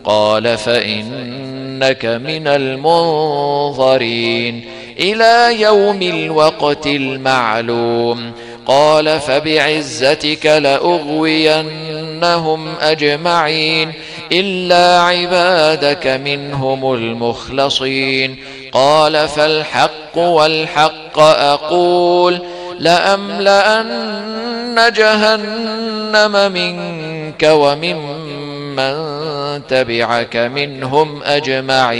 قال فإنك من المنظرين إلى يوم الوقت المعلوم. قال فبعزتك لأغوينهم أجمعين إلا عبادك منهم المخلصين. قال فالحق والحق أقول لأملأن جهنم منك وممن تبعك منهم أجمعين.